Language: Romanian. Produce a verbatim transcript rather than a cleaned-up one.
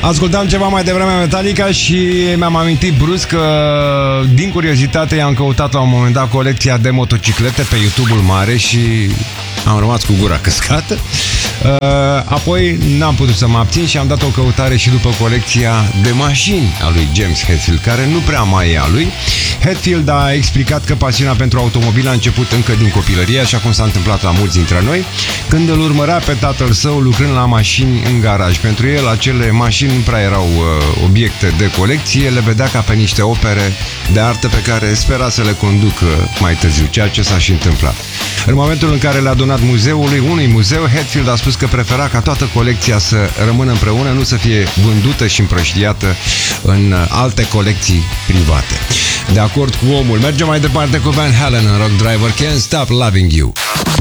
Ascultam ceva mai devreme Metallica și mi-am amintit brusc că, din curiozitate, i-am căutat la un moment dat colecția de motociclete pe YouTube-ul mare și am rămas cu gura căscată. Apoi n-am putut să mă abțin și am dat o căutare și după colecția de mașini a lui James Hetfield, care nu prea mai e a lui. Hetfield a explicat că pasiunea pentru automobil a început încă din copilărie, așa cum s-a întâmplat la mulți dintre noi, când îl urmărea pe tatăl său lucrând la mașini în garaj. Pentru el, acele mașini nu prea erau uh, obiecte de colecție, le vedea ca pe niște opere de artă pe care spera să le conducă mai târziu, ceea ce s-a și întâmplat. În momentul în care le-a donat muzeului, unui muzeu, Hetfield a spus că prefera ca toată colecția să rămână împreună, nu să fie vândută și împrăștiată în alte colecții private. De acord cu omul, mergem mai departe cu Van Halen în Rock Driver, Can't Stop Loving You.